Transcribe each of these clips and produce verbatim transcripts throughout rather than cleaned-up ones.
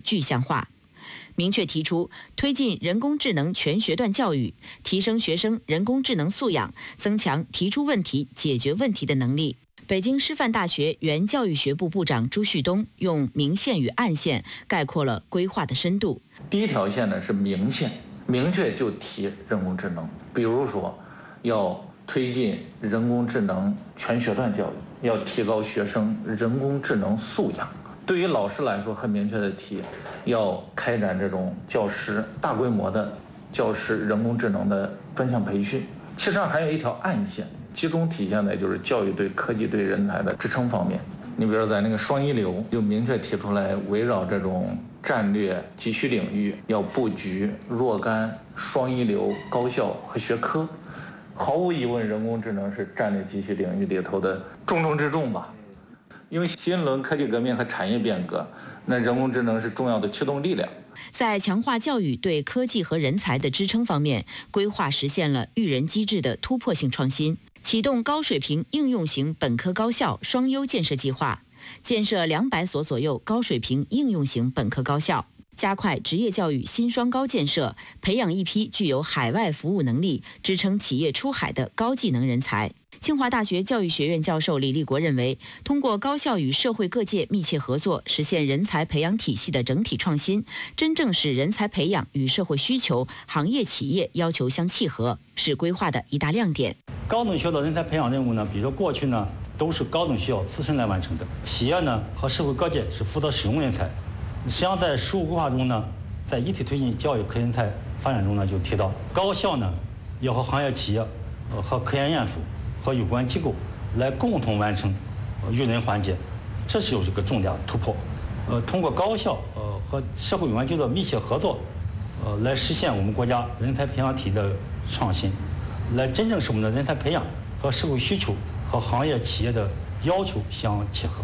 具象化。明确提出推进人工智能全学段教育，提升学生人工智能素养，增强提出问题、解决问题的能力。北京师范大学原教育学部部长朱旭东用明线与暗线概括了规划的深度。 第一条线呢是明线，明确就提人工智能，比如说要推进人工智能全学段教育，要提高学生人工智能素养。对于老师来说，很明确的提，要开展这种教师大规模的教师人工智能的专项培训。其实上还有一条暗线，集中体现在就是教育对科技对人才的支撑方面。你比如在那个双一流，就明确提出来，围绕这种战略急需领域，要布局若干双一流高校和学科。毫无疑问，人工智能是战略急需领域里头的重中之重吧。因为新一轮科技革命和产业变革，那人工智能是重要的驱动力量。 在强化教育对科技和人才的支撑方面，规划实现了育人机制的突破性创新，启动高水平应用型本科高校双优建设计划，建设两百所左右高水平应用型本科高校，加快职业教育新双高建设，培养一批具有海外服务能力、支撑企业出海的高技能人才。清华大学教育学院教授李立国认为，通过高校与社会各界密切合作，实现人才培养体系的整体创新，真正使人才培养与社会需求、行业企业要求相契合，是规划的一大亮点。 高等学校的人才培养任务呢，比如说过去呢都是高等学校自身来完成的，企业呢和社会各界是负责使用人才。实际上在实务规划中呢，在一体推进教育科研人才发展中呢，就提到高校呢要和行业企业、呃和科研院所和有关机构来共同完成呃育人环节，这是有这个重大突破。呃，通过高校呃和社会有关机构的密切合作，呃，来实现我们国家人才培养体的创新，来真正使我们的人才培养和社会需求和行业企业的要求相契合。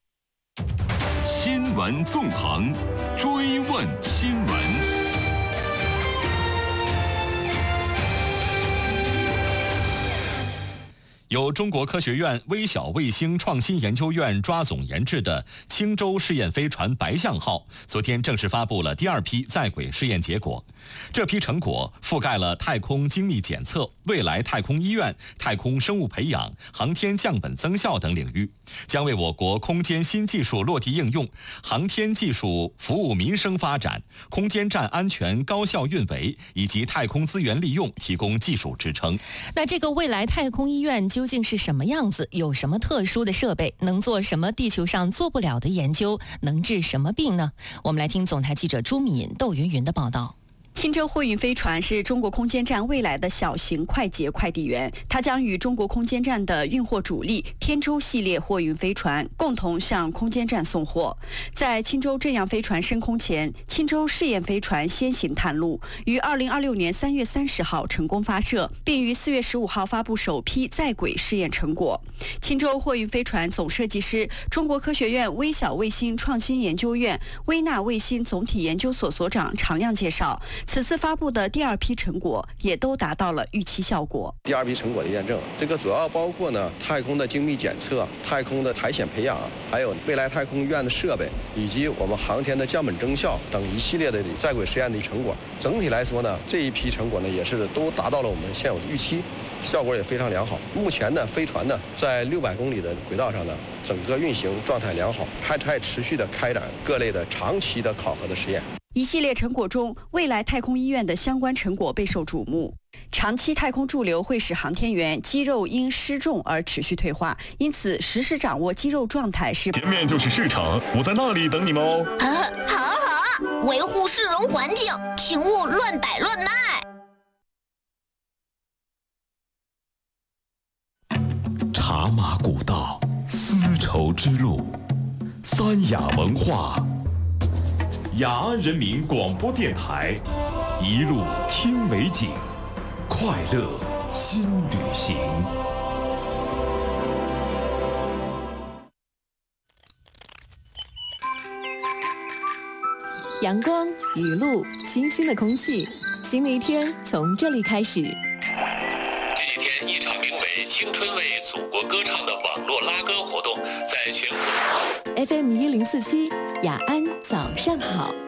新闻纵横，追问新闻。由中国科学院微小卫星创新研究院抓总研制的青州试验飞船白象号，昨天正式发布了第二批在轨试验结果。这批成果覆盖了太空精密检测、未来太空医院、太空生物培养、航天降本增效等领域，将为我国空间新技术落地应用、航天技术服务民生发展、空间站安全高效运维以及太空资源利用提供技术支撑。 那这个未来太空医院究竟是什么样子？有什么特殊的设备？能做什么地球上做不了的研究？能治什么病呢？我们来听总台记者朱敏、窦云云的报道。 青州货运飞船是中国空间站未来的小型快捷快递员，它将与中国空间站的运货主力天舟系列货运飞船共同向空间站送货。在青州这样飞船升空前，青州试验飞船先行探路，于二零二六年三月三十号成功发射，并于四月十五号发布首批在轨试验成果。青州货运飞船总设计师、中国科学院微小卫星创新研究院微纳卫星总体研究所所长常亮介绍，此次发布的第二批成果也都达到了预期效果。 第二批成果的验证，这个主要包括呢太空的精密检测、太空的苔藓培养，还有未来太空院的设备，以及我们航天的降本增效等一系列的在轨实验的成果。整体来说呢，这一批成果呢也是都达到了我们现有的预期，效果也非常良好。目前呢，飞船呢在六百公里的轨道上呢，整个运行状态良好，还在持续的开展各类的长期的考核的实验。 一系列成果中，未来太空医院的相关成果备受瞩目。长期太空驻留会使航天员肌肉因失重而持续退化，因此实时掌握肌肉状态是。 前面就是市场，我在那里等你们哦。 啊，好啊好啊，维护市容环境，请勿乱摆乱卖。 茶马古道，丝绸之路，三雅文化。雅安人民广播电台，一路听美景，快乐新旅行。 阳光、雨露、清新的空气，新的一天从这里开始。 这几天，一场名为“青春为祖国歌唱”的网络拉歌活动在全国。 F M 一零四七，雅安早上好。